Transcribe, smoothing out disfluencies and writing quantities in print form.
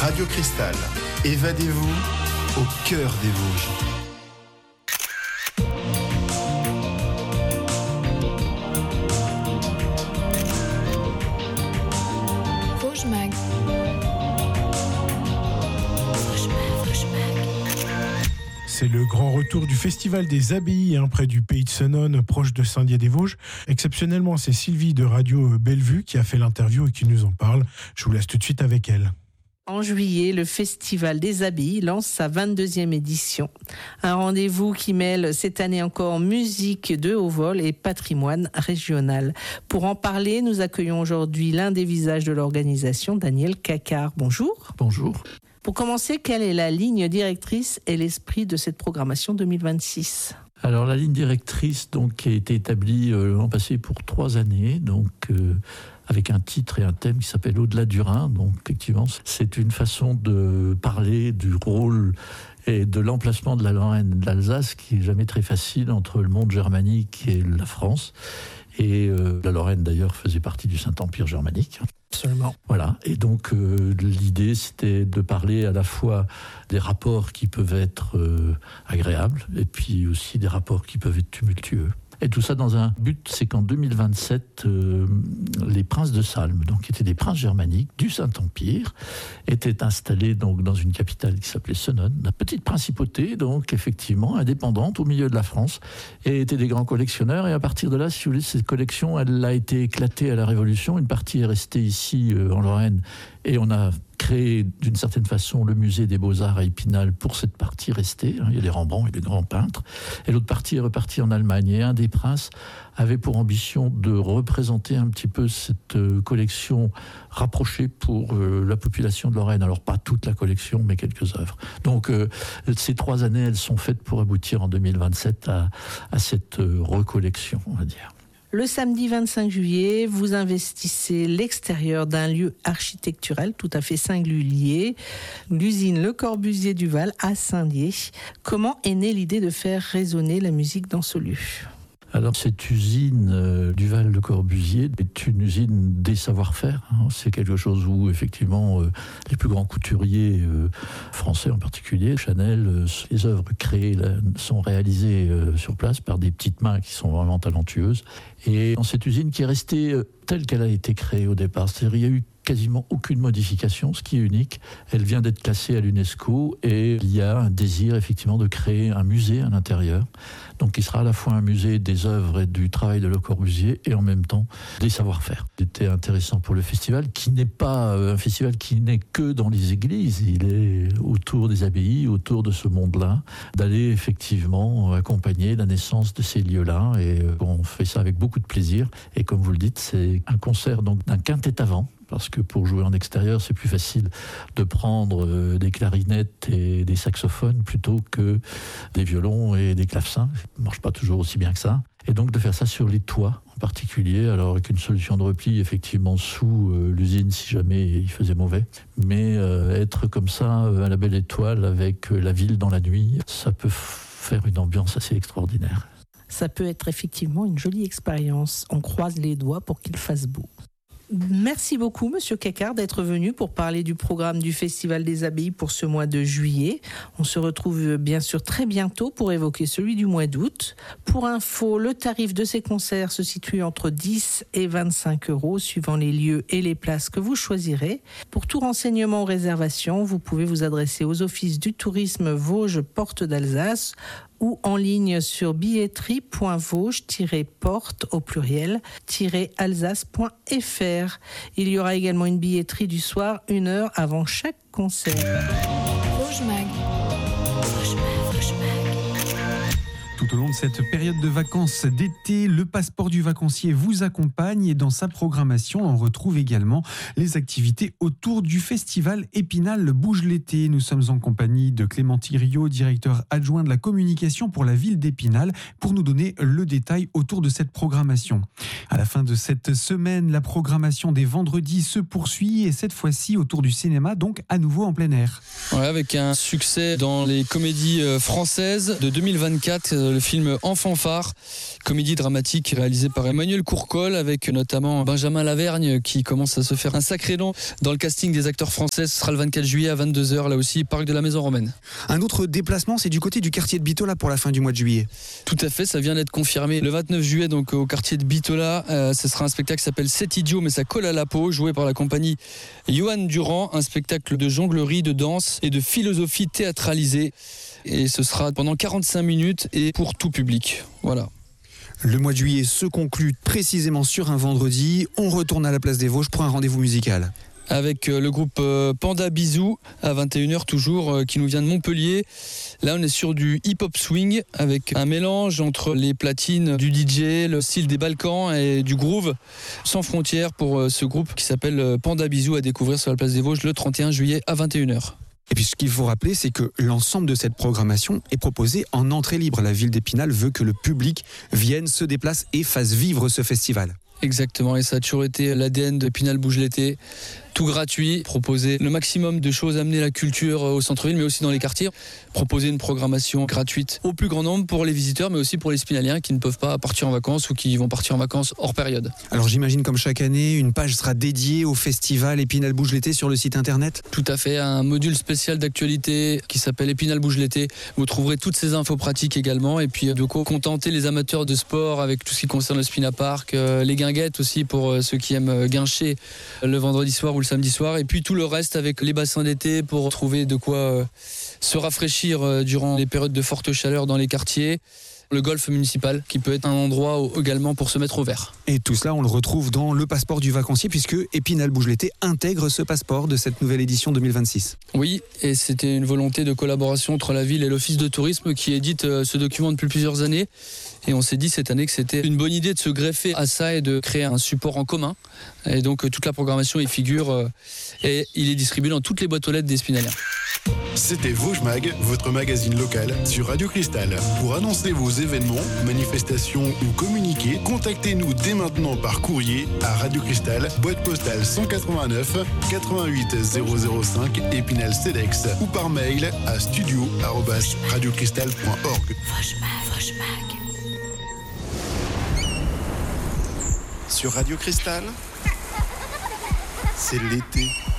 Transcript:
Radio Cristal, évadez-vous au cœur des Vosges. Vosges Mag. C'est le grand retour du Festival des Abbayes, près du pays de Senones, proche de Saint-Dié-des-Vosges. Exceptionnellement, c'est Sylvie de Radio Bellevue qui a fait l'interview et qui nous en parle. Je vous laisse tout de suite avec elle. En juillet, le Festival des Abbayes lance sa 22e édition. Un rendez-vous qui mêle cette année encore musique de haut vol et patrimoine régional. Pour en parler, nous accueillons aujourd'hui l'un des visages de l'organisation, Daniel Cacard. Bonjour. Bonjour. Pour commencer, quelle est la ligne directrice et l'esprit de cette programmation 2026 ? Alors la ligne directrice qui a été établie l'an passé pour 3 années, avec un titre et un thème qui s'appelle Au-delà du Rhin. Donc effectivement, c'est une façon de parler du rôle et de l'emplacement de la Lorraine et de l'Alsace qui est jamais très facile entre le monde germanique et la France. Et la Lorraine d'ailleurs faisait partie du Saint-Empire germanique. Absolument. Voilà, et donc l'idée c'était de parler à la fois des rapports qui peuvent être agréables et puis aussi des rapports qui peuvent être tumultueux. Et tout ça dans un but, c'est qu'en 2027, les princes de Salm, qui étaient des princes germaniques du Saint-Empire, étaient installés dans une capitale qui s'appelait Senones, la petite principauté, effectivement indépendante au milieu de la France, et étaient des grands collectionneurs. Et à partir de là, si vous voulez, cette collection, elle a été éclatée à la Révolution. Une partie est restée ici en Lorraine, et on a créé d'une certaine façon le musée des Beaux-Arts à Épinal pour cette partie restée. Il y a les Rembrandt et les grands peintres. Et l'autre partie est repartie en Allemagne. Et un des princes avait pour ambition de représenter un petit peu cette collection rapprochée pour la population de Lorraine. Alors pas toute la collection, mais quelques œuvres. Donc ces 3 années, elles sont faites pour aboutir en 2027 à cette recollection, on va dire. Le samedi 25 juillet, vous investissez l'extérieur d'un lieu architectural tout à fait singulier, l'usine Le Corbusier du Val à Saint-Dié. Comment est née l'idée de faire résonner la musique dans ce lieu ? Alors cette usine du Val Le Corbusier est une usine des savoir-faire. C'est quelque chose où effectivement les plus grands couturiers français en particulier, Chanel, les œuvres créées sont réalisées sur place par des petites mains qui sont vraiment talentueuses. Et dans cette usine qui est restée telle qu'elle a été créée au départ, c'est-à-dire il y a eu quasiment aucune modification, ce qui est unique. Elle vient d'être classée à l'UNESCO et il y a un désir effectivement de créer un musée à l'intérieur, donc qui sera à la fois un musée des œuvres et du travail de Le Corbusier et en même temps des savoir-faire. C'était intéressant pour le festival, qui n'est pas un festival qui n'est que dans les églises, il est autour des abbayes, autour de ce monde-là, d'aller effectivement accompagner la naissance de ces lieux-là, et on fait ça avec beaucoup de plaisir. Et comme vous le dites, c'est un concert d'un quintet à vent, parce que pour jouer en extérieur, c'est plus facile de prendre des clarinettes et des saxophones plutôt que des violons et des clavecins. Ça ne marche pas toujours aussi bien que ça. Et donc de faire ça sur les toits en particulier, alors avec une solution de repli effectivement sous l'usine si jamais il faisait mauvais. Mais être comme ça à la belle étoile avec la ville dans la nuit, ça peut faire une ambiance assez extraordinaire. Ça peut être effectivement une jolie expérience. On croise les doigts pour qu'il fasse beau. Merci beaucoup, Monsieur Cacard, d'être venu pour parler du programme du Festival des Abbayes pour ce mois de juillet. On se retrouve bien sûr très bientôt pour évoquer celui du mois d'août. Pour info, le tarif de ces concerts se situe entre 10 et 25 € suivant les lieux et les places que vous choisirez. Pour tout renseignement ou réservation, vous pouvez vous adresser aux offices du tourisme Vosges Porte d'Alsace ou en ligne sur billetterie.vosges-porte au pluriel-alsace.fr. Il y aura également une billetterie du soir 1 heure avant chaque concert. Vosges Mag. Vosges Mag. Tout au long de cette période de vacances d'été, le passeport du vacancier vous accompagne et dans sa programmation, on retrouve également les activités autour du festival Épinal Bouge l'été. Nous sommes en compagnie de Clément Thiriot, directeur adjoint de la communication pour la ville d'Épinal, pour nous donner le détail autour de cette programmation. À la fin de cette semaine, la programmation des vendredis se poursuit et cette fois-ci autour du cinéma, donc à nouveau en plein air. Ouais, avec un succès dans les comédies françaises de 2024, le film En fanfare, comédie dramatique réalisée par Emmanuel Courcol avec notamment Benjamin Lavergne qui commence à se faire un sacré nom dans le casting des acteurs français. Ce sera le 24 juillet à 22h, là aussi, parc de la Maison Romaine. Un autre déplacement, c'est du côté du quartier de Bitola pour la fin du mois de juillet. Tout à fait, ça vient d'être confirmé. Le 29 juillet, donc au quartier de Bitola, ce sera un spectacle qui s'appelle 7 idiots, mais ça colle à la peau, joué par la compagnie Johan Durand, un spectacle de jonglerie, de danse et de philosophie théâtralisée. Et ce sera pendant 45 minutes et pour tout public. Voilà. Le mois de juillet se conclut précisément sur un vendredi. On retourne à la place des Vosges pour un rendez-vous musical. Avec le groupe Panda Bisou à 21h toujours, qui nous vient de Montpellier. Là on est sur du hip-hop swing avec un mélange entre les platines du DJ, le style des Balkans et du groove sans frontières pour ce groupe qui s'appelle Panda Bisou, à découvrir sur la place des Vosges le 31 juillet à 21h. Et puis ce qu'il faut rappeler, c'est que l'ensemble de cette programmation est proposé en entrée libre. La ville d'Épinal veut que le public vienne, se déplace et fasse vivre ce festival. Exactement, et ça a toujours été l'ADN d'Épinal Bouge l'été. Tout gratuit, proposer le maximum de choses, amener la culture au centre-ville, mais aussi dans les quartiers. Proposer une programmation gratuite au plus grand nombre pour les visiteurs, mais aussi pour les Spinaliens qui ne peuvent pas partir en vacances ou qui vont partir en vacances hors période. Alors j'imagine, comme chaque année, une page sera dédiée au festival Épinal Bouge l'été sur le site internet. Tout à fait, un module spécial d'actualité qui s'appelle Épinal Bouge l'été. Vous trouverez toutes ces infos pratiques également, et puis de quoi contenter les amateurs de sport avec tout ce qui concerne le Spina Park, les guinguettes aussi pour ceux qui aiment guincher le vendredi soir ou le samedi soir, et puis tout le reste avec les bassins d'été pour trouver de quoi se rafraîchir durant les périodes de forte chaleur dans les quartiers. Le golf municipal qui peut être un endroit également pour se mettre au vert. Et tout cela, on le retrouve dans le passeport du vacancier, puisque Épinal Bouge l'été intègre ce passeport de cette nouvelle édition 2026. Oui, et c'était une volonté de collaboration entre la ville et l'office de tourisme qui édite ce document depuis plusieurs années. Et on s'est dit cette année que c'était une bonne idée de se greffer à ça et de créer un support en commun. Et donc toute la programmation y figure et il est distribué dans toutes les boîtes aux lettres des Spinaliens. C'était Vosges Mag, votre magazine local sur Radio Cristal. Pour annoncer vos événements, manifestations ou communiquer, contactez-nous dès maintenant par courrier à Radio Cristal, boîte postale 189 88 005 Épinal Cedex, ou par mail à studio@radiocristal.org. Vosges Mag. Sur Radio Cristal, c'est l'été.